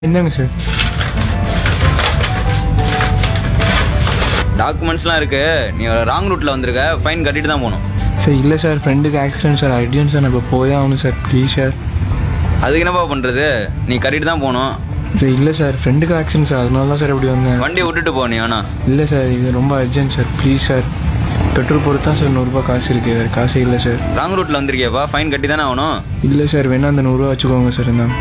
இந்தாங்க சார். டாக்குமெண்ட்ஸ்லாம் இருக்கு. நீ ராங் ரூட்ல வந்திருக்க, ஃபைன் கட்டிட்டு தான் போகணும். சார் இல்லை சார், ஃப்ரெண்டுக்கு ஆக்சிடென்ட் சார், அர்ஜென்ட் சார், நான் இப்போ போயே ஆகணும் சார், ப்ளீஸ் சார். அதுக்கு என்னப்பா பண்றது? நீ கட்டிட்டு தான் போகணும். சார் இல்லை சார், ஃப்ரெண்டுக்கு ஆக்சிடென்ட் சார், அதனால தான் சார் இப்படி வந்தேன். வண்டியை விட்டுட்டு போ நீ வேணா. இல்லை சார், இது ரொம்ப urgent sir, please sir. Petrol போட்டு தான் சார் 100 ரூபா காசு இருக்குது, வேறு காசே இல்லை சார். ராங் ரூட்ல வந்திருக்கியாப்பா, ஃபைன் கட்டி தானே ஆகணும். இல்லை சார், வேணா அந்த 100 ரூபா வச்சுக்கோங்க சார். என்ன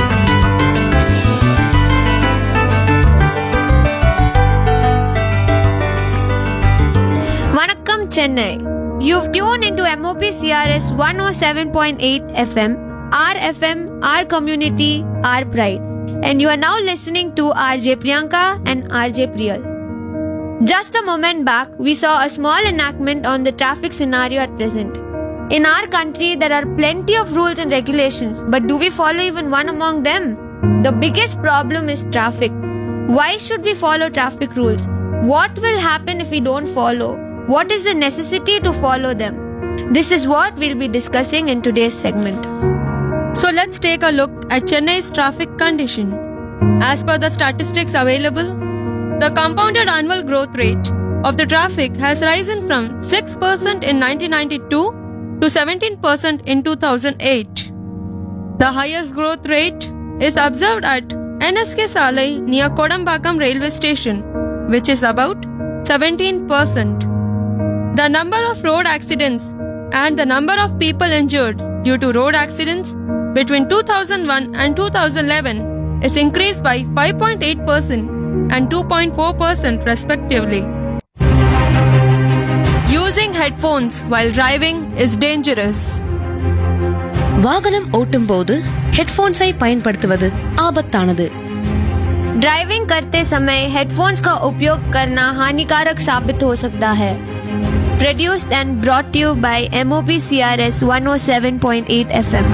Vanakkam Chennai. You've tuned into MOP CRS 107.8 FM, our FM, our community, our pride. And you are now listening to RJ Priyanka and RJ Priyal. Just a moment back, we saw a small enactment on the traffic scenario at present. In our country, there are plenty of rules and regulations, but do we follow even one among them? The biggest problem is traffic. Why should we follow traffic rules? What will happen if we don't follow? What is the necessity to follow them? This is what we'll be discussing in today's segment. So let's take a look at Chennai's traffic condition. As per the statistics available, the compounded annual growth rate of the traffic has risen from 6% in 1992 to 17% in 2008. The highest growth rate is observed at NSK Salai near Kodambakam railway station, which is about 17%. The number of road accidents and the number of people injured due to road accidents between 2001 and 2011 is increased by 5.8% and 2.4% respectively. Using headphones while driving is dangerous. வாகனம் ஓட்டும் போது ஹெட்போன்ஸை பயன்படுத்துவது ஆபத்தானது. Driving करते समय headphones का उपयोग करना हानिकारक साबित हो सकता है. Produced and brought to you by MOP CRS 107.8 FM.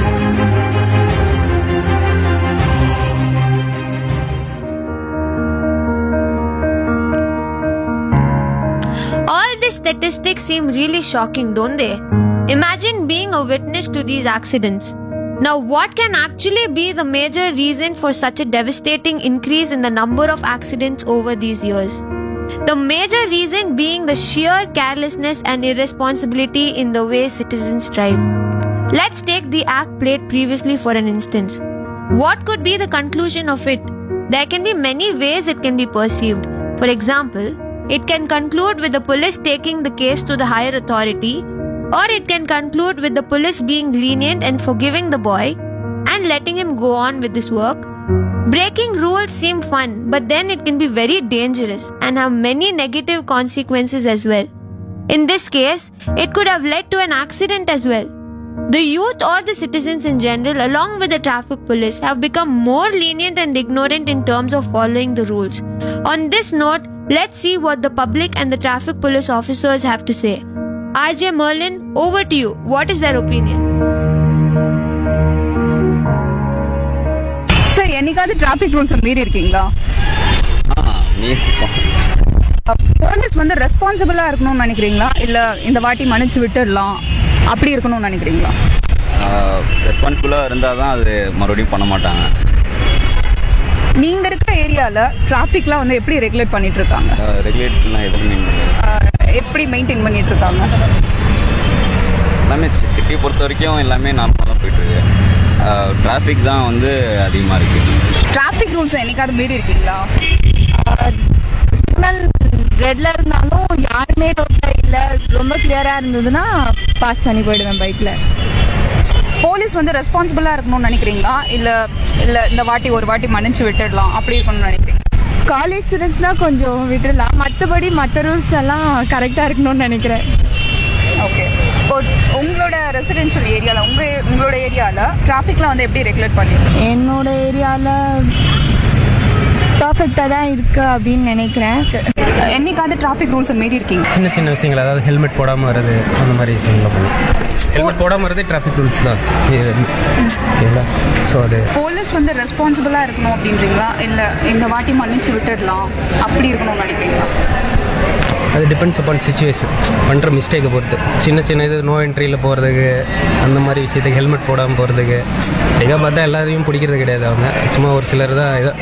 All these statistics seem really shocking, don't they? Imagine being a witness to these accidents. Now, what can actually be the major reason for such a devastating increase in the number of accidents over these years? The major reason being the sheer carelessness and irresponsibility in the way citizens drive. Let's take the act played previously for an instance. What could be the conclusion of it? There can be many ways it can be perceived. For example, it can conclude with the police taking the case to the higher authority, or it can conclude with the police being lenient and forgiving the boy and letting him go on with his work. Breaking rules seem fun, but then it can be very dangerous and have many negative consequences as well. In this case, it could have led to an accident as well. The youth or the citizens in general, along with the traffic police, have become more lenient and ignorant in terms of following the rules. On this note, let's see what the public and the traffic police officers have to say. RJ Merlin, over to you. What is their opinion? Sir, என்னைக்காவது traffic ரூல்ஸை மீறி இருக்கீங்களா? Police வந்து ரெஸ்பான்சிபிளா இருக்கணும்னு நினைக்கிறீங்களா, இல்ல இந்த வாட்டி மன்னிச்சு விட்டுடலாம் அப்படி இருக்கணும்னு நினைக்கிறீங்களா? ரெஸ்பான்சிபிளா இருந்தால் தான் அது மறுபடியும் பண்ண மாட்டாங்க. நீங்க இருக்கிற ஏரியால டிராஃபிக்லாம் வந்து எப்படி ரெகுலேட் பண்ணிட்டு இருக்காங்க? எப்படி மெயின்டைன் பண்ணிட்டு இருக்காங்க? எல்லாமே சிட்டியை பொறுத்த வரைக்கும் எல்லாமே நார்மலாக தான் போயிட்டு இருக்கு. டிராஃபிக் தான் வந்து அதிகமாக இருக்கு. டிராஃபிக் ரூல்ஸ் என்னைக்காவது மீறி இருக்கீங்களா? சிக்னல் ரெட்ல இருந்தாலும் யாருமே ரோட்ல இல்ல, ரொம்ப கிளியரா இருந்ததுன்னா பாஸ் பண்ணி போயிடுவேன் பைக்ல. போலீஸ் வந்து ரெஸ்பான்சிபிளா இருக்கணும்னு நினைக்கிறீங்களா, இல்ல இல்ல இந்த வாட்டி ஒரு வாட்டி மன்னிச்சு விட்டுடலாம் அப்படி இருக்கணும்னு நினைக்கிறீங்க? காலேஜ் ஸ்டூடெண்ட்ஸ் தான் கொஞ்சம் விட்டுடலாம், மற்றபடி மற்ற ரூல்ஸ் எல்லாம் கரெக்டா இருக்கணும்னு நினைக்கிறேன். ஓகே, இப்போ உங்களோட ரெசிடென்ஷியல் ஏரியால உங்களோட ஏரியால டிராஃபிக்லாம் வந்து எப்படி ரெகுலேட் பண்ணிருக்கீங்க? என்னோட ஏரியால பர்ஃபெக்டா தான் இருக்கு அப்படின்னு நினைக்கிறேன். என்னைக்காவது டிராஃபிக் ரூல்ஸை மீறி இருக்கீங்க? சின்ன சின்ன விஷயங்கள், அதாவது ஹெல்மெட் போடாமல் வர்றது, அந்த மாதிரி விஷயங்களை பண்ணி. ஹெல்மெட் போடாமல் வரதே டிராஃபிக் ரூல்ஸ் தான். ஓகேங்களா? ஸோ அது போலீஸ் வந்து ரெஸ்பான்சிபிளாக இருக்கணும் அப்படின்றீங்களா, இல்லை இந்த வாட்டி மன்னிச்சு விட்டுடலாம் அப்படி இருக்கணும்னு நினைக்கிறீங்களா? அது டிபெண்ட்ஸ் அப்பான் சிச்சுவேஷன், பண்ணுற மிஸ்டேக்கை பொறுத்து. சின்ன சின்ன இது நோ என்ட்ரியில் போகிறதுக்கு, அந்த மாதிரி விஷயத்துக்கு ஹெல்மெட் போடாமல் போகிறதுக்கு எங்கே பார்த்தா எல்லாரையும் பிடிக்கிறது கிடையாது. அவங்க சும்மா ஒரு சிலர் தான்